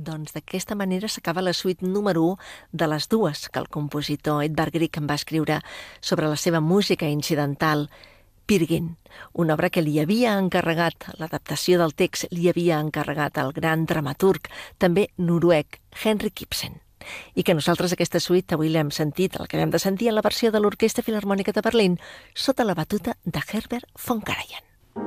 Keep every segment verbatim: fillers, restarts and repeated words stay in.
Doncs d'aquesta manera s'acaba la suite número u de les dues que el compositor Edvard Grieg en va escriure sobre la seva música incidental, Peer Gynt, una obra que li havia encarregat, l'adaptació del text li havia encarregat el gran dramaturg, també noruec, Henrik Ibsen. I que nosaltres aquesta suite avui l'hem sentit, el que hem de sentir en la versió de l'Orquestra Filharmònica de Berlín, sota la batuta de Herbert von Karajan.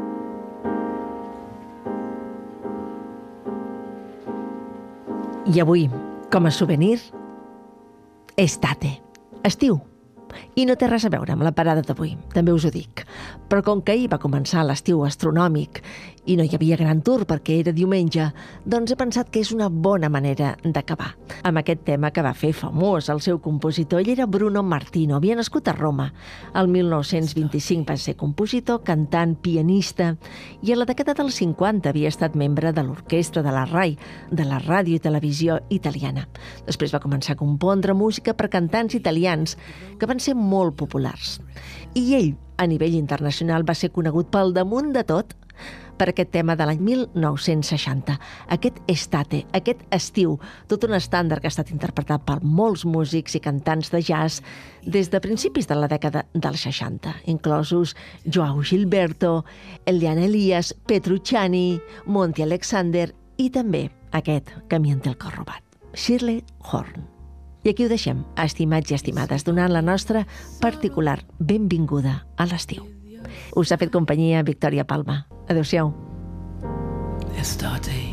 I avui, com a souvenir, estate, estiu. I no té res a veure amb la parada d'avui, també us ho dic. Però com que ahir va començar l'estiu astronòmic i no hi havia gran tour perquè era diumenge, doncs he pensat que és una bona manera d'acabar. Amb aquest tema que va fer famós el seu compositor, ell era Bruno Martino, havia nascut a Roma. El mil nou-cents vint-i-cinc va ser compositor, cantant, pianista, i a la dècada dels cinquanta havia estat membre de l'orquestra de la RAI, de la ràdio i televisió italiana. Després va començar a compondre música per cantants italians que van ser molt populars. I ell, a nivell internacional, va ser conegut pel damunt de tot per aquest tema de l'any mil nou-cents seixanta. Aquest estate, aquest estiu, tot un estàndard que ha estat interpretat per molts músics i cantants de jazz des de principis de la dècada dels seixanta, inclosos Joao Gilberto, Eliane Elias, Petrucciani, Monty Alexander i també aquest que m'hi té el cor robat, Shirley Horn. I aquí ho deixem, estimats i estimades, donant la nostra particular benvinguda a l'estiu. Us ha fet companyia Victòria Palma. Adéu-siau. Estate.